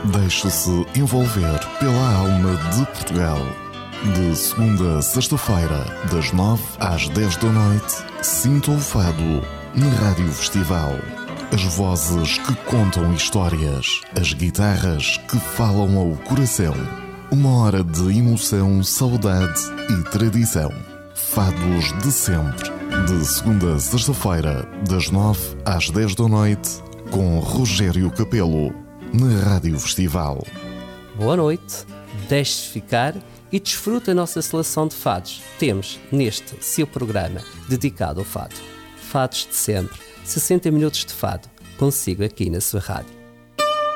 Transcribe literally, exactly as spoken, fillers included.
Deixe-se envolver pela alma de Portugal. De segunda a sexta-feira, das nove às dez da noite, sinta o fado na Rádio Festival. As vozes que contam histórias, as guitarras que falam ao coração. Uma hora de emoção, saudade e tradição. Fados de sempre. De segunda a sexta-feira, das nove às dez da noite, com Rogério Capelo, na Rádio Festival. Boa noite, deixe-se ficar e desfruta a nossa seleção de fados. Temos neste seu programa dedicado ao fado. Fados de sempre, sessenta minutos de fado, consigo aqui na sua rádio.